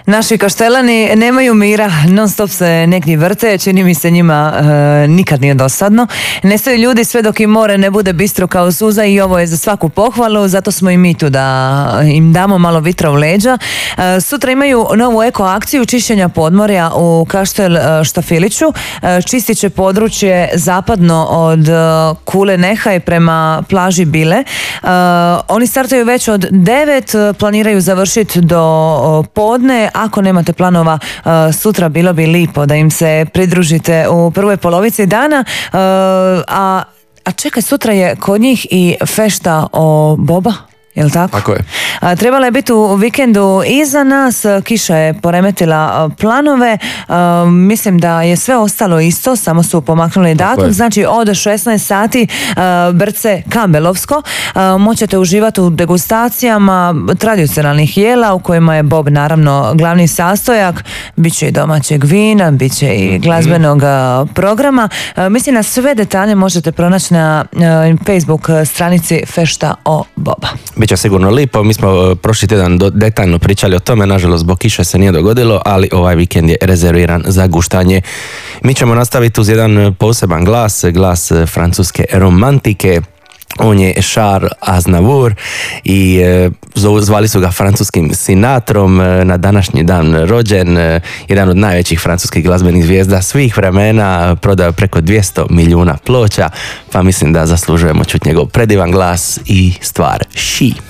Naši Kaštelani nemaju mira, non stop se negdje vrte, čini mi se njima nikad nije dosadno. Nestaju ljudi sve dok im more ne bude bistro kao suza i ovo je za svaku pohvalu, zato smo i mi tu da im damo malo vitra u leđa. Sutra imaju novu eko akciju čišćenja podmorja u Kaštel Štafiliću. Čistit će područje zapadno od Kule Nehaj prema plaži Bile. Oni startaju već od 9, planiraju završiti do podne. Ako nemate planova sutra, bilo bi lipo da im se pridružite u prvoj polovici dana. A čekaj, sutra je kod njih i fešta o Boba. Jel' tako? Tako je. Trebala je biti u vikendu iza nas, kiša je poremetila planove, mislim da je sve ostalo isto, samo su pomaknuli datum, znači od 16 sati Brce Kambelovsko, moćete uživati u degustacijama tradicionalnih jela u kojima je Bob naravno glavni sastojak, bit će i domaćeg vina, bit će i glazbenog programa. Mislim na sve detalje možete pronaći na Facebook stranici Fešta o Boba. Biće sigurno lipo, mi smo prošli tjedan detaljno pričali o tome, nažalost zbog kiše se nije dogodilo, ali ovaj vikend je rezerviran za guštanje. Mi ćemo nastaviti uz jedan poseban glas francuske romantike. On je Charles Aznavour i zvali su ga francuskim Sinatrom, na današnji dan rođen, jedan od najvećih francuskih glazbenih zvijezda svih vremena, prodao preko 200 milijuna ploča, pa mislim da zaslužujemo čuti njegov predivan glas i stvar She.